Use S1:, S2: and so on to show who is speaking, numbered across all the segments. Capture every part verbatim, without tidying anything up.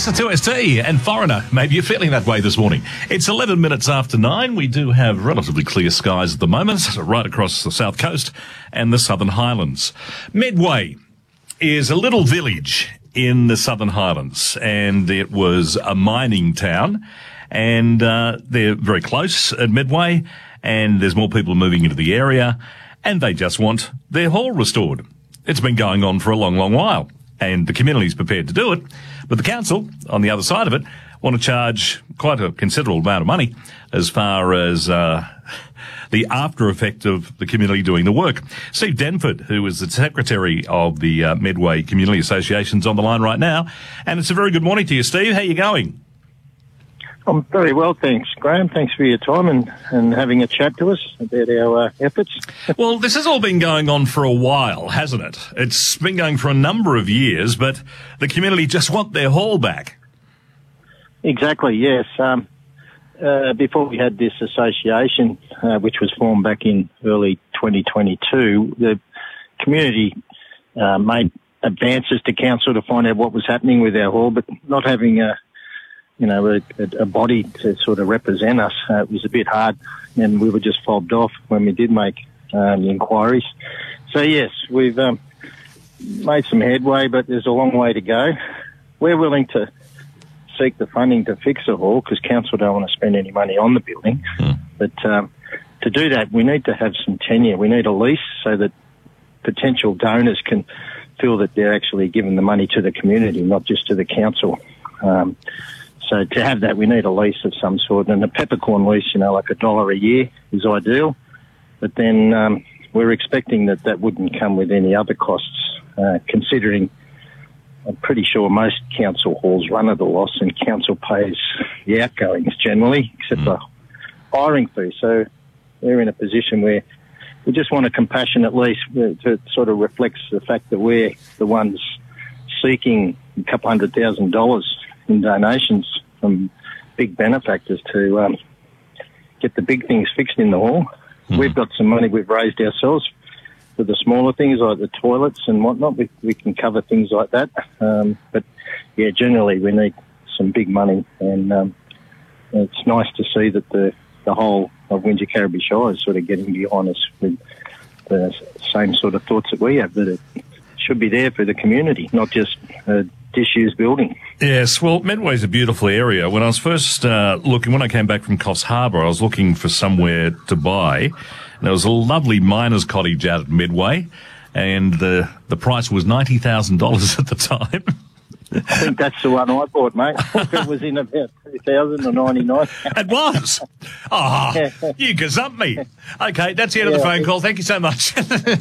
S1: This is two S T and Foreigner. Maybe you're feeling that way this morning. It's eleven minutes after nine. We do have relatively clear skies at the moment, right across the south coast and the Southern Highlands. Medway is a little village in the Southern Highlands, and it was a mining town, and uh, they're very close at Medway, and there's more people moving into the area, and they just want their hall restored. It's been going on for a long, long while, and the community's prepared to do it, but the council, on the other side of it, want to charge quite a considerable amount of money as far as uh, the after effect of the community doing the work. Steve Denford, who is the secretary of the uh, Medway Community Association, is on the line right now, and it's a very good morning to you, Steve. How are you going?
S2: I'm very well, thanks, Graham. Thanks for your time and, and having a chat to us about our uh, efforts.
S1: Well, this has all been going on for a while, hasn't it? It's been going for a number of years, but the community just want their hall back.
S2: Exactly, yes. Um, uh, before we had this association, uh, which was formed back in early twenty twenty-two, the community uh, made advances to council to find out what was happening with our hall, but not having a you know, a, a body to sort of represent us. Uh, it was a bit hard, and we were just fobbed off when we did make um, the inquiries. So, yes, we've um, made some headway, but there's a long way to go. We're willing to seek the funding to fix the hall because council don't want to spend any money on the building. Mm. But um, to do that, we need to have some tenure. We need a lease so that potential donors can feel that they're actually giving the money to the community, not just to the council. Um So to have that, we need a lease of some sort. And a peppercorn lease, you know, like a dollar a year is ideal. But then um, we're expecting that that wouldn't come with any other costs, uh, considering I'm pretty sure most council halls run at a loss and council pays the outgoings generally, except the hiring fee. So we're in a position where we just want a compassionate lease that sort of reflects the fact that we're the ones seeking a couple hundred thousand dollars in donations from big benefactors to um, get the big things fixed in the hall. Mm-hmm. We've got some money we've raised ourselves for the smaller things like the toilets and whatnot. We, we can cover things like that. Um, but, yeah, generally we need some big money, and um, it's nice to see that the, the whole of Windsor Carriby Shire is sort of getting behind us with the same sort of thoughts that we have, that it should be there for the community, not just a disused building.
S1: Yes, well, Medway is a beautiful area. When I was first uh, looking, when I came back from Coffs Harbour, I was looking for somewhere to buy. And there was a lovely miner's cottage out at Medway, and the the price was ninety thousand dollars at the time.
S2: I think that's the one I bought, mate. It was in about two thousand ninety-nine.
S1: It was? Oh, you gazumped me. Okay, that's the end yeah, of the phone call. Thank you so much.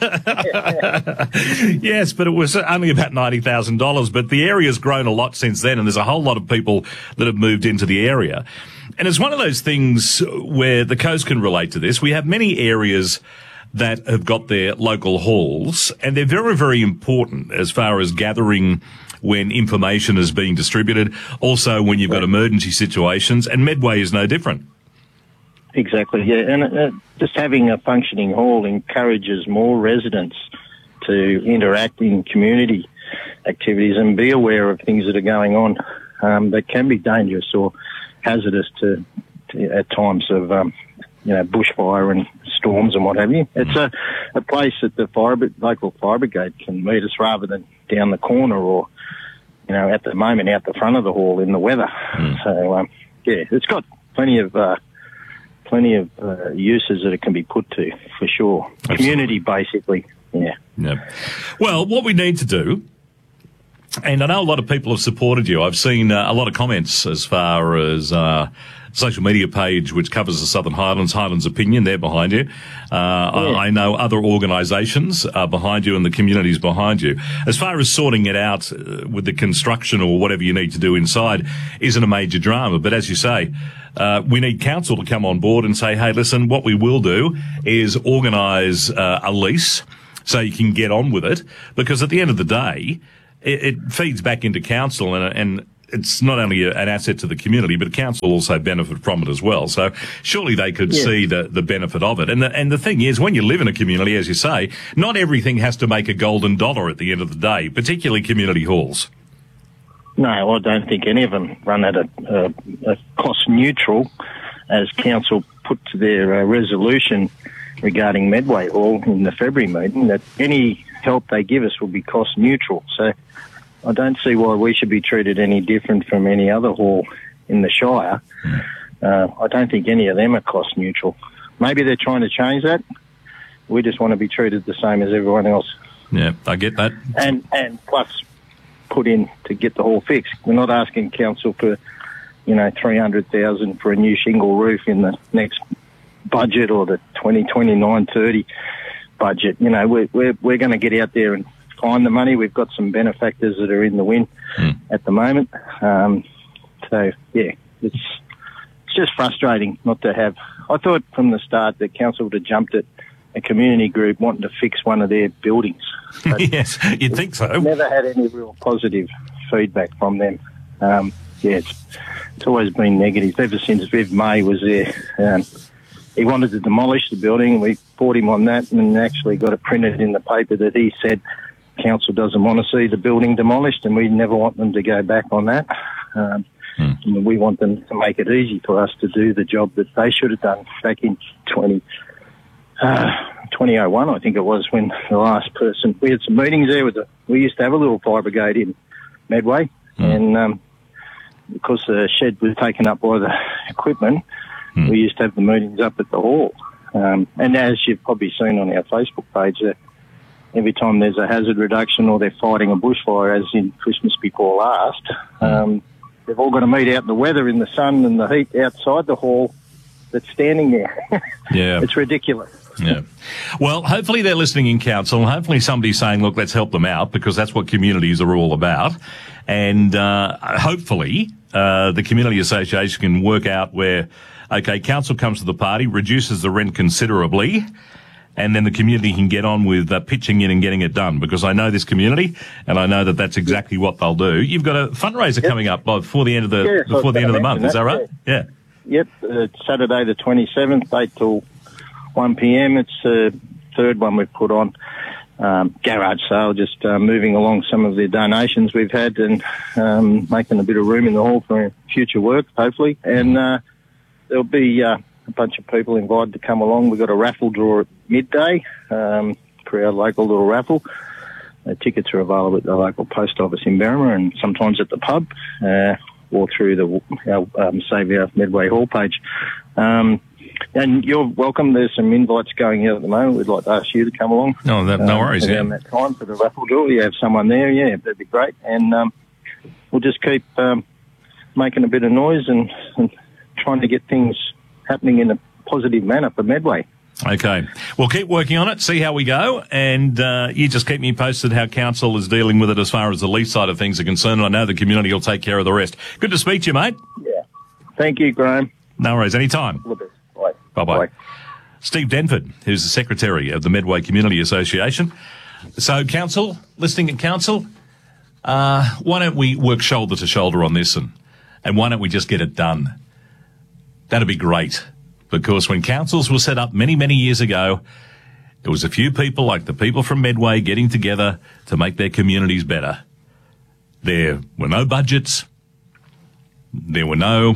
S1: Yes, but it was only about ninety thousand dollars. But the area's grown a lot since then, and there's a whole lot of people that have moved into the area. And it's one of those things where the coast can relate to this. We have many areas that have got their local halls, and they're very, very important as far as gathering when information is being distributed, also when you've got emergency situations, and Medway is no different.
S2: Exactly, yeah. And uh, just having a functioning hall encourages more residents to interact in community activities and be aware of things that are going on um, that can be dangerous or hazardous to, to at times of, um, you know, bushfire and storms and what have you. It's a, a place that the fire, local fire brigade can meet us rather than down the corner or, you know, at the moment out the front of the hall in the weather. Mm. So, um, yeah, it's got plenty of uh, plenty of uh, uses that it can be put to, for sure. Absolutely. Community, basically, yeah.
S1: Yeah. Well, what we need to do, and I know a lot of people have supported you. I've seen uh, a lot of comments as far as uh, social media page which covers the Southern Highlands, Highlands Opinion, they're behind you. Uh, yeah. I, I know other organisations are behind you and the community's behind you. As far as sorting it out uh, with the construction or whatever you need to do inside isn't a major drama. But as you say, uh, we need council to come on board and say, hey, listen, what we will do is organise uh, a lease so you can get on with it, because at the end of the day, it, it feeds back into council, and, and it's not only a, an asset to the community, but council will also benefit from it as well. So surely they could yeah. see the, the benefit of it. And the, and the thing is, when you live in a community, as you say, not everything has to make a golden dollar at the end of the day, particularly community halls.
S2: No, I don't think any of them run at a, a, a cost neutral, as council put to their uh, resolution regarding Medway Hall in the February meeting, that any help they give us will be cost neutral. So I don't see why we should be treated any different from any other hall in the Shire. Mm. Uh, I don't think any of them are cost neutral. Maybe they're trying to change that. We just want to be treated the same as everyone else.
S1: Yeah, I get that.
S2: And and plus put in to get the hall fixed. We're not asking council for, you know, three hundred thousand dollars for a new shingle roof in the next budget or the twenty twenty-nine thirty budget. You know, we're, we're, we're going to get out there and find the money. We've got some benefactors that are in the win mm. at the moment. Um, so, yeah, it's it's just frustrating not to have. I thought from the start that council would have jumped at a community group wanting to fix one of their buildings.
S1: Yes, you'd think so.
S2: Never had any real positive feedback from them. Um, yeah, it's, it's always been negative ever since Viv May was there. Um, he wanted to demolish the building, and we fought him on that, and actually got it printed in the paper that he said council doesn't want to see the building demolished, and we never want them to go back on that. Um, hmm. and we want them to make it easy for us to do the job that they should have done back in twenty. Uh, twenty oh one, I think it was, when the last person... We had some meetings there with the... We used to have a little fire brigade in Medway, mm. and um, because the shed was taken up by the equipment, mm. we used to have the meetings up at the hall. Um, and as you've probably seen on our Facebook page, uh, every time there's a hazard reduction or they're fighting a bushfire, as in Christmas before last, um, they've all got to meet out in the weather, in the sun and the heat outside the hall that's standing there.
S1: Yeah.
S2: It's ridiculous.
S1: Yeah. Well, hopefully they're listening in council, and hopefully somebody's saying, look, let's help them out, because that's what communities are all about. And uh, hopefully uh, the community association can work out where, okay, council comes to the party, reduces the rent considerably, and then the community can get on with uh, pitching in and getting it done, because I know this community, and I know that that's exactly what they'll do. You've got a fundraiser yep. coming up before the end of the
S2: yes,
S1: before the end of the month, that, is that right?
S2: Yeah. yeah. Yep, uh, Saturday the twenty-seventh, eight till one p.m. It's the third one we've put on. Um, garage sale, just uh, moving along some of the donations we've had, and um, making a bit of room in the hall for future work, hopefully. And uh, there'll be uh, a bunch of people invited to come along. We've got a raffle draw at midday um, for our local little raffle. Uh, tickets are available at the local post office in Berrima, and sometimes at the pub, uh, or through the our, um, Save Our Medway Hall page. Um, And you're welcome. There's some invites going out at the moment. We'd like to ask you to come along.
S1: No, that, no worries.
S2: Um, around
S1: yeah.
S2: that time for the raffle draw, you have someone there. Yeah, that'd be great. And um, we'll just keep um, making a bit of noise and, and trying to get things happening in a positive manner for Medway.
S1: Okay. We'll keep working on it, see how we go, and uh, you just keep me posted how council is dealing with it as far as the lease side of things are concerned. I know the community will take care of the rest. Good to speak to you, mate.
S2: Yeah. Thank you, Graham.
S1: No worries. Anytime.
S2: All the best. Bye.
S1: Bye-bye. Bye. Steve Denford, who's the Secretary of the Medway Community Association. So, council, listening at council, uh, why don't we work shoulder to shoulder on this, and, and why don't we just get it done? That'd be great, because when councils were set up many, many years ago, it was a few people like the people from Medway getting together to make their communities better. There were no budgets. There were no...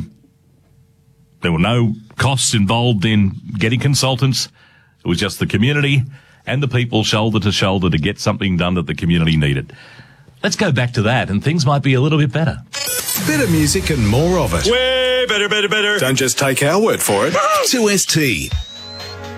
S1: There were no costs involved in getting consultants. It was just the community and the people shoulder to shoulder to get something done that the community needed. Let's go back to that, and things might be a little bit better.
S3: Better music and more of it.
S1: Way better, better, better.
S3: Don't just take our word for it. two S T.